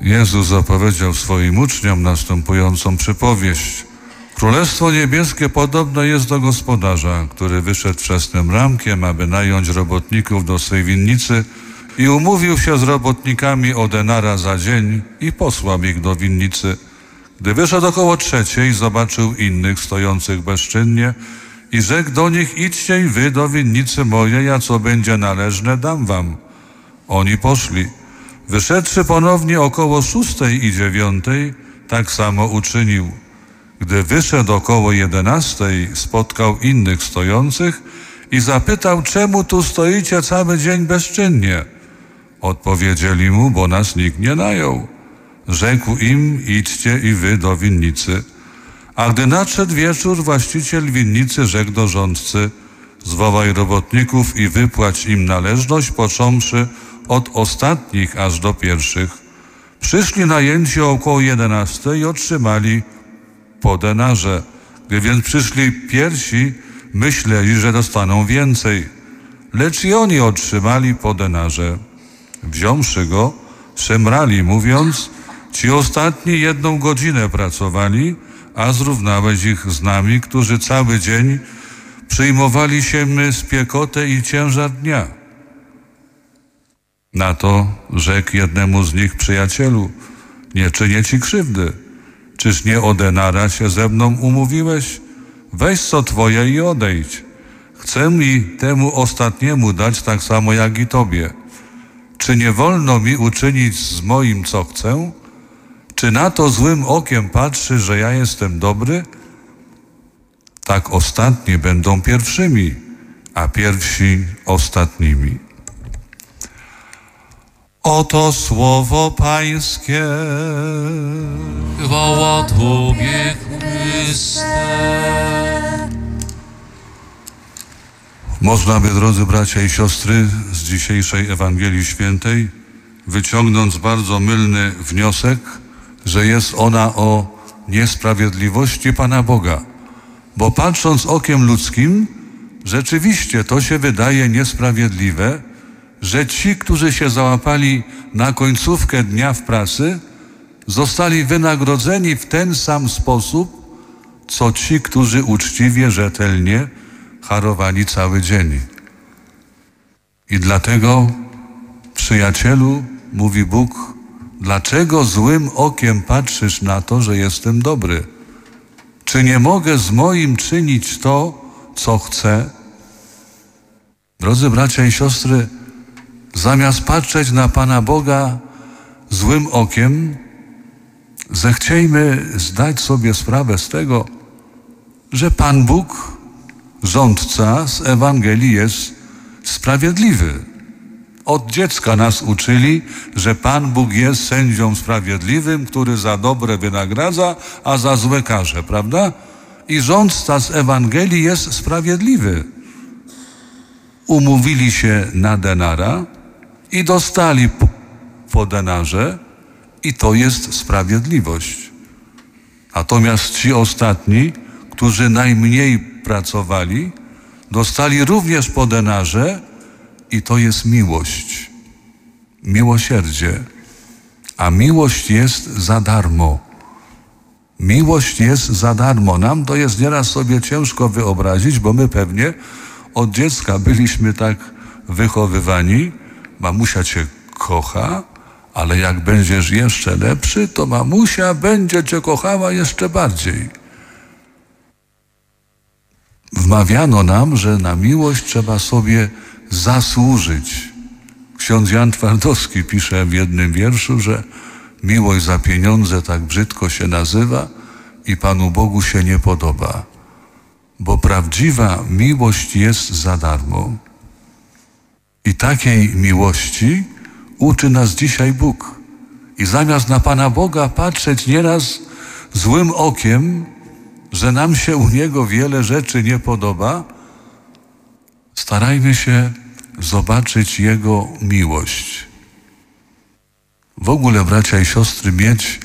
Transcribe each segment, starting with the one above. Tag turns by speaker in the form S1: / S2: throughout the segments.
S1: Jezus opowiedział swoim uczniom następującą przypowieść. Królestwo niebieskie podobne jest do gospodarza, który wyszedł wczesnym rankiem, aby nająć robotników do swej winnicy i umówił się z robotnikami o denara za dzień i posłał ich do winnicy. Gdy wyszedł około 3:00, zobaczył innych stojących bezczynnie i rzekł do nich: idźcie i wy do winnicy mojej, a co będzie należne, dam wam. Oni poszli. Wyszedłszy ponownie około 6:00 i 9:00, tak samo uczynił. Gdy wyszedł około 11:00, spotkał innych stojących i zapytał: czemu tu stoicie cały dzień bezczynnie? Odpowiedzieli mu: bo nas nikt nie najął. Rzekł im: idźcie i wy do winnicy. A gdy nadszedł wieczór, właściciel winnicy rzekł do rządcy: zwołaj robotników i wypłać im należność, począwszy od ostatnich aż do pierwszych. Przyszli najęci około 11:00 i otrzymali po denarze. Gdy więc przyszli pierwsi, myśleli, że dostaną więcej, lecz i oni otrzymali po denarze. Wziąwszy go, szemrali, mówiąc: ci ostatni 1 godzinę pracowali, a zrównałeś ich z nami, którzy cały dzień przyjmowali się spiekotę i ciężar dnia. Na to rzekł jednemu z nich: przyjacielu, nie czynię ci krzywdy. Czyż nie o denara się ze mną umówiłeś? Weź co twoje i odejdź. Chcę i temu ostatniemu dać tak samo jak i tobie. Czy nie wolno mi uczynić z moim co chcę? Czy na to złym okiem patrzy, że ja jestem dobry? Tak ostatni będą pierwszymi, a pierwsi ostatnimi. Oto słowo Pańskie.
S2: Chwała Tobie, Chryste.
S1: Można by, drodzy bracia i siostry, z dzisiejszej Ewangelii Świętej wyciągnąć bardzo mylny wniosek, że jest ona o niesprawiedliwości Pana Boga. Bo patrząc okiem ludzkim, rzeczywiście to się wydaje niesprawiedliwe, że ci, którzy się załapali na końcówkę dnia w pracy, zostali wynagrodzeni w ten sam sposób, co ci, którzy uczciwie, rzetelnie harowali cały dzień. I dlatego, przyjacielu, mówi Bóg, dlaczego złym okiem patrzysz na to, że jestem dobry? Czy nie mogę z moim czynić to, co chcę? Drodzy bracia i siostry, zamiast patrzeć na Pana Boga złym okiem, zechciejmy zdać sobie sprawę z tego, że Pan Bóg, rządca z Ewangelii, jest sprawiedliwy. Od dziecka nas uczyli, że Pan Bóg jest sędzią sprawiedliwym, który za dobre wynagradza, a za złe karze, prawda? I rządca z Ewangelii jest sprawiedliwy. Umówili się na denara i dostali po denarze, i to jest sprawiedliwość. Natomiast ci ostatni, którzy najmniej pracowali, dostali również po denarze, i to jest miłość, miłosierdzie. A miłość jest za darmo. Miłość jest za darmo. Nam to jest nieraz sobie ciężko wyobrazić, bo my pewnie od dziecka byliśmy tak wychowywani: mamusia cię kocha, ale jak będziesz jeszcze lepszy, to mamusia będzie cię kochała jeszcze bardziej. Wmawiano nam, że na miłość trzeba sobie zasłużyć. Ksiądz Jan Twardowski pisze w jednym wierszu, że miłość za pieniądze tak brzydko się nazywa i Panu Bogu się nie podoba, bo prawdziwa miłość jest za darmo. I takiej miłości uczy nas dzisiaj Bóg. I zamiast na Pana Boga patrzeć nieraz złym okiem, że nam się u Niego wiele rzeczy nie podoba, starajmy się zobaczyć Jego miłość. W ogóle, bracia i siostry, mieć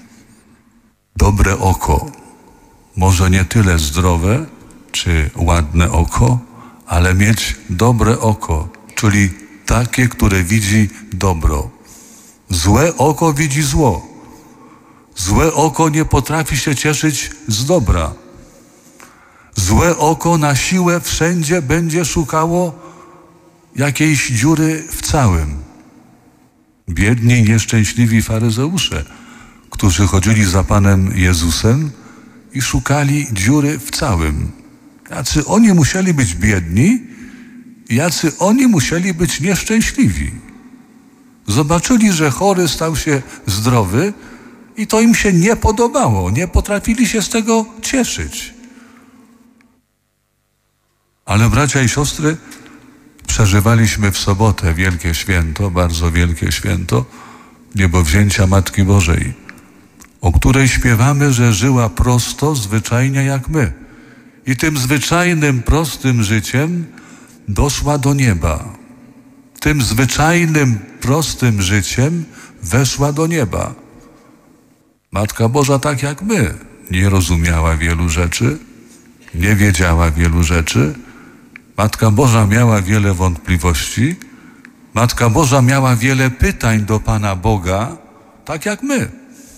S1: dobre oko. Może nie tyle zdrowe czy ładne oko, ale mieć dobre oko, czyli takie, które widzi dobro. Złe oko widzi zło. Złe oko nie potrafi się cieszyć z dobra. Złe oko na siłę wszędzie będzie szukało jakiejś dziury w całym. Biedni i nieszczęśliwi faryzeusze, którzy chodzili za Panem Jezusem i szukali dziury w całym. Jacy oni musieli być biedni, jacy oni musieli być nieszczęśliwi. Zobaczyli, że chory stał się zdrowy i to im się nie podobało. Nie potrafili się z tego cieszyć. Ale bracia i siostry, przeżywaliśmy w sobotę wielkie święto, bardzo wielkie święto niebowzięcia Matki Bożej, o której śpiewamy, że żyła prosto, zwyczajnie jak my. I tym zwyczajnym, prostym życiem doszła do nieba. Tym zwyczajnym, prostym życiem weszła do nieba. Matka Boża tak jak my nie rozumiała wielu rzeczy, nie wiedziała wielu rzeczy. Matka Boża miała wiele wątpliwości. Matka Boża miała wiele pytań do Pana Boga, tak jak my.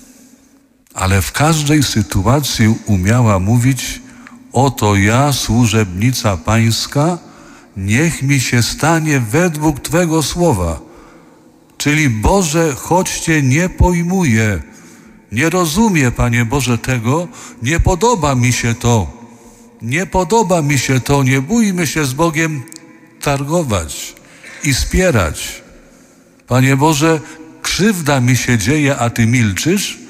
S1: Ale w każdej sytuacji umiała mówić: oto ja, służebnica Pańska, niech mi się stanie według Twego słowa. Czyli Boże, choć Cię nie pojmuję, nie rozumie, Panie Boże, tego, nie podoba mi się to. Nie podoba mi się to, nie bójmy się z Bogiem targować i spierać. Panie Boże, krzywda mi się dzieje, a Ty milczysz,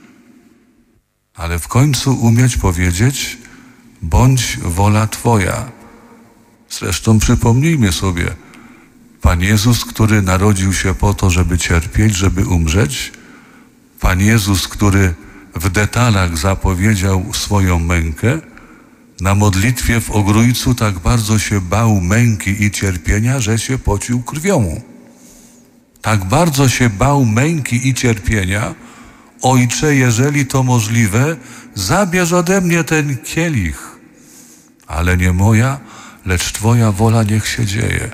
S1: ale w końcu umieć powiedzieć: bądź wola Twoja. Zresztą przypomnijmy sobie, Pan Jezus, który narodził się po to, żeby cierpieć, żeby umrzeć, Pan Jezus, który w detalach zapowiedział swoją mękę, na modlitwie w Ogrójcu tak bardzo się bał męki i cierpienia, że się pocił krwią. Tak bardzo się bał męki i cierpienia: Ojcze, jeżeli to możliwe, zabierz ode mnie ten kielich, ale nie moja, lecz Twoja wola niech się dzieje.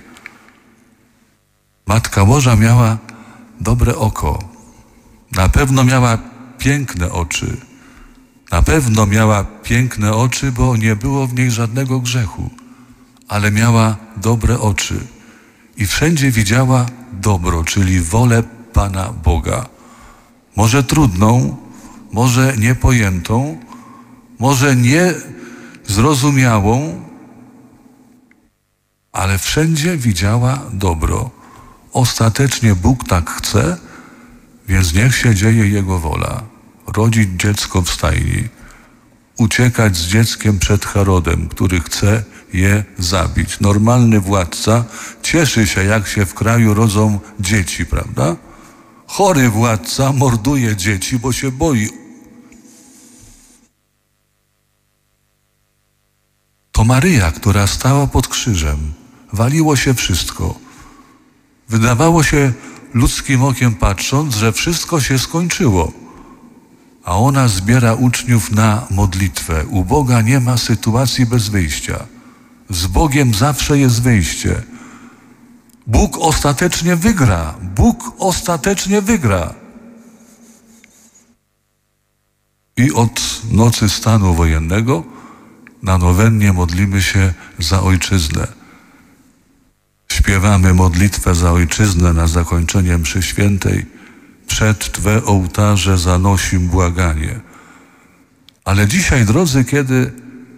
S1: Matka Boża miała dobre oko. Na pewno miała piękne oczy. Na pewno miała piękne oczy, bo nie było w niej żadnego grzechu, ale miała dobre oczy i wszędzie widziała dobro, czyli wolę Pana Boga. Może trudną, może niepojętą, może niezrozumiałą, ale wszędzie widziała dobro. Ostatecznie Bóg tak chce, więc niech się dzieje Jego wola. Rodzić dziecko w stajni, uciekać z dzieckiem przed Herodem, który chce je zabić. Normalny władca cieszy się, jak się w kraju rodzą dzieci, prawda? Chory władca morduje dzieci, bo się boi. To Maryja, która stała pod krzyżem. Waliło się wszystko. Wydawało się ludzkim okiem patrząc, że wszystko się skończyło. A ona zbiera uczniów na modlitwę. U Boga nie ma sytuacji bez wyjścia. Z Bogiem zawsze jest wyjście. Bóg ostatecznie wygra. Bóg ostatecznie wygra. I od nocy stanu wojennego na nowennie modlimy się za ojczyznę. Śpiewamy modlitwę za ojczyznę na zakończenie mszy świętej. Przed Twe ołtarze zanosim błaganie. Ale dzisiaj, drodzy, kiedy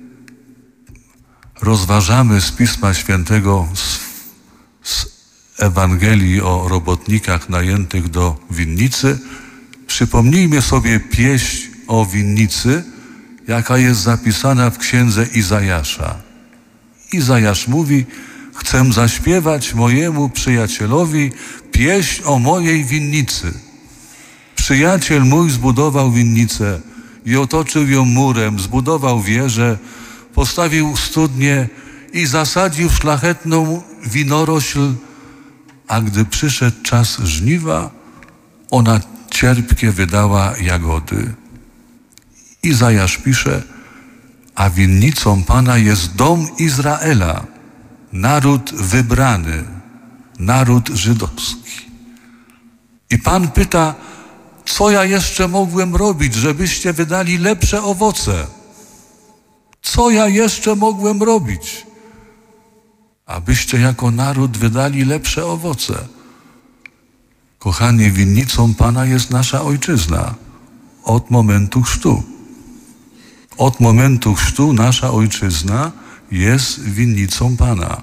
S1: rozważamy z Pisma Świętego, z Ewangelii o robotnikach najętych do winnicy, przypomnijmy sobie pieśń o winnicy, jaka jest zapisana w księdze Izajasza. Izajasz mówi: chcę zaśpiewać mojemu przyjacielowi pieśń o mojej winnicy. Przyjaciel mój zbudował winnicę i otoczył ją murem, zbudował wieżę, postawił studnię i zasadził szlachetną winorośl, a gdy przyszedł czas żniwa, ona cierpkie wydała jagody. Izajasz pisze: a winnicą Pana jest dom Izraela, naród wybrany, naród żydowski. I Pan pyta, co ja jeszcze mogłem robić, żebyście wydali lepsze owoce? Co ja jeszcze mogłem robić, abyście jako naród wydali lepsze owoce? Kochani, winnicą Pana jest nasza ojczyzna. Od momentu chrztu. Od momentu chrztu nasza ojczyzna jest winnicą Pana.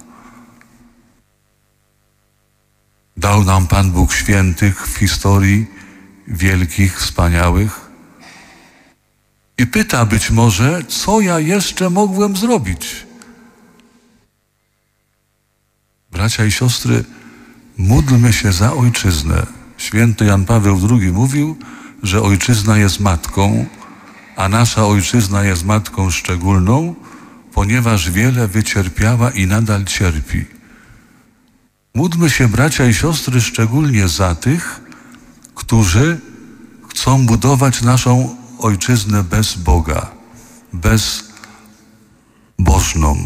S1: Dał nam Pan Bóg świętych w historii, wielkich, wspaniałych. I pyta być może, co ja jeszcze mogłem zrobić? Bracia i siostry, módlmy się za ojczyznę. Święty Jan Paweł II mówił, że ojczyzna jest matką, a nasza ojczyzna jest matką szczególną, ponieważ wiele wycierpiała i nadal cierpi. Módlmy się, bracia i siostry, szczególnie za tych, którzy chcą budować naszą ojczyznę bez Boga, bezbożną.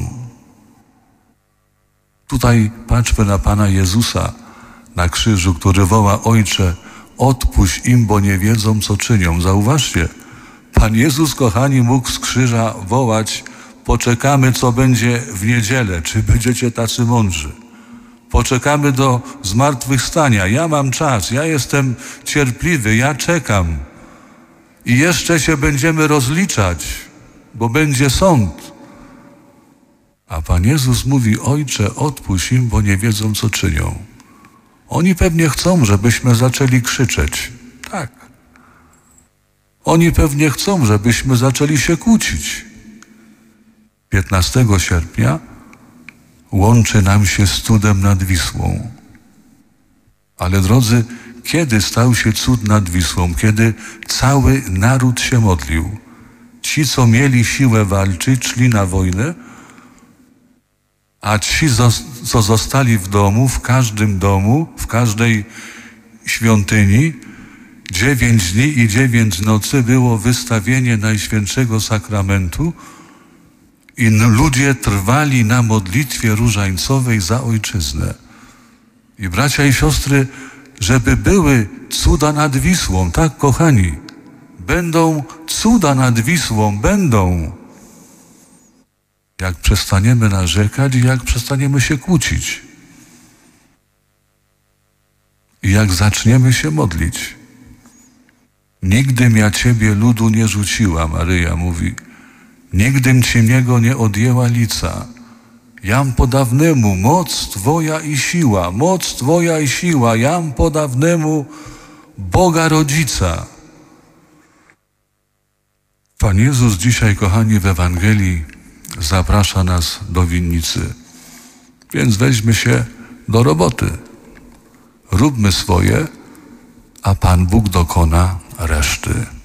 S1: Tutaj patrzmy na Pana Jezusa na krzyżu, który woła: Ojcze, odpuść im, bo nie wiedzą, co czynią. Zauważcie, Pan Jezus, kochani, mógł z krzyża wołać: poczekamy, co będzie w niedzielę, czy będziecie tacy mądrzy. Poczekamy do zmartwychwstania. Ja mam czas, ja jestem cierpliwy, ja czekam. I jeszcze się będziemy rozliczać, bo będzie sąd. A Pan Jezus mówi: Ojcze, odpuść im, bo nie wiedzą, co czynią. Oni pewnie chcą, żebyśmy zaczęli krzyczeć. Tak. Oni pewnie chcą, żebyśmy zaczęli się kłócić. 15 sierpnia łączy nam się z cudem nad Wisłą. Ale drodzy, kiedy stał się cud nad Wisłą? Kiedy cały naród się modlił. Ci, co mieli siłę walczyć, szli na wojnę, a ci, co zostali w domu, w każdym domu, w każdej świątyni, 9 dni i 9 nocy było wystawienie Najświętszego Sakramentu i ludzie trwali na modlitwie różańcowej za ojczyznę. I bracia i siostry, żeby były cuda nad Wisłą, tak kochani, będą cuda nad Wisłą, będą. Jak przestaniemy narzekać i jak przestaniemy się kłócić. I jak zaczniemy się modlić. Nigdym ja Ciebie, ludu, nie rzuciła, Maryja mówi. Nigdym Ciemiego nie odjęła lica. Jam podawnemu moc Twoja i siła, moc Twoja i siła, jam podawnemu Boga Rodzica. Pan Jezus dzisiaj, kochani, w Ewangelii zaprasza nas do winnicy. Więc weźmy się do roboty. Róbmy swoje, a Pan Bóg dokona reszty.